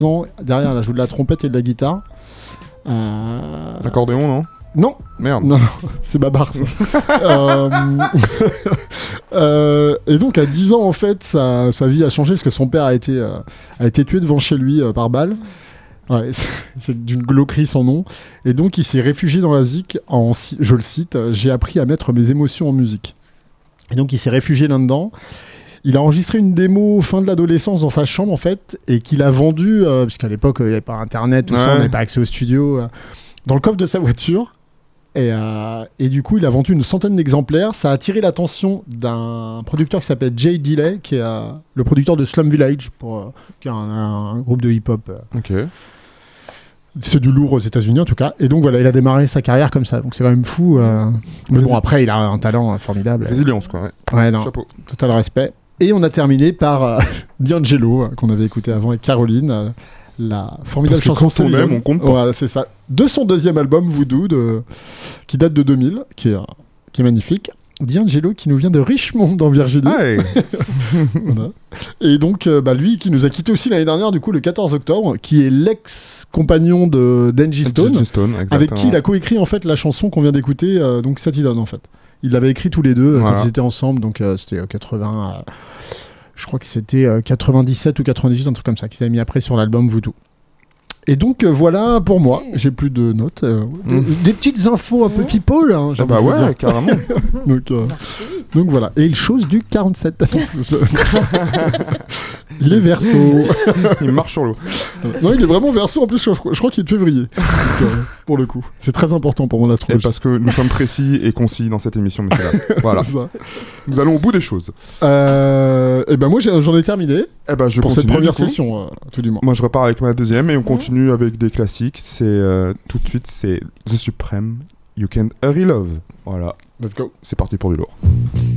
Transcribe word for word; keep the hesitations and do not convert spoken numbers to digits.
ans. Derrière, elle a joué de la trompette et de la guitare. Euh... Accordéon, non ? Non. Merde. Non, c'est Babar, ça. euh... euh... Et donc, à dix ans, en fait, sa, sa vie a changé parce que son père a été, euh, a été tué devant chez lui euh, par balle. Ouais, c'est, c'est d'une glauquerie sans nom. Et donc, il s'est réfugié dans la Z I C en, je le cite, « J'ai appris à mettre mes émotions en musique ». Et donc, il s'est réfugié là-dedans. Il a enregistré une démo fin de l'adolescence dans sa chambre, en fait, et qu'il a vendue, euh, puisqu'à l'époque, il n'y avait pas Internet, tout ouais. ça, on n'avait pas accès au studio, euh, dans le coffre de sa voiture. Et, euh, et du coup, il a vendu une centaine d'exemplaires. Ça a attiré l'attention d'un producteur qui s'appelle Jay Delay, qui est euh, le producteur de Slum Village, pour, euh, qui est un, un, un groupe de hip-hop. Euh. Ok. C'est du lourd aux États-Unis en tout cas. Et donc voilà, il a démarré sa carrière comme ça. Donc c'est quand même fou. Euh... Mais bon, après, il a un talent formidable. Résilience, quoi. Ouais, ouais non. Chapeau. Total respect. Et on a terminé par euh, D'Angelo, euh, qu'on avait écouté avant, et Caroline. Euh, la formidable Parce chanson. Parce que quand on aime, on compte pas. Voilà, c'est ça. De son deuxième album, Voodoo, de... qui date de deux mille, qui est, euh, qui est magnifique. D'Angelo qui nous vient de Richmond en Virginie. Hey. Voilà. Et donc euh, bah, lui qui nous a quitté aussi l'année dernière, du coup le quatorze octobre, qui est l'ex-compagnon de Denji Stone, Stone avec qui il a coécrit en fait la chanson qu'on vient d'écouter, euh, donc Satidon en fait. Il l'avait écrit tous les deux voilà. quand ils étaient ensemble, donc euh, c'était euh, quatre-vingts, euh, je crois que c'était euh, quatre-vingt-dix-sept ou quatre-vingt-dix-huit, un truc comme ça, qu'ils avaient mis après sur l'album Voodoo. Et donc euh, voilà pour moi, j'ai plus de notes, euh, mmh. des, des petites infos un peu people. Hein, ah bah ouais, dire. Carrément. donc, euh, donc voilà, et il chose du quarante-sept. Il est verso. Il marche sur l'eau. Non, il est vraiment verso en plus, je, je crois qu'il est de février. Donc, euh, pour le coup, c'est très important pour moi l'astrologie. Et parce que nous sommes précis et concis dans cette émission, messieurs. Voilà. Nous allons au bout des choses. Euh, et ben moi j'en ai terminé. Et ben je pour continue, cette première session, euh, tout du moins. Moi je repars avec ma deuxième et on continue mmh. avec des classiques. C'est euh, tout de suite c'est The Supreme, You Can't Hurry Love. Voilà. Let's go. C'est parti pour du lourd.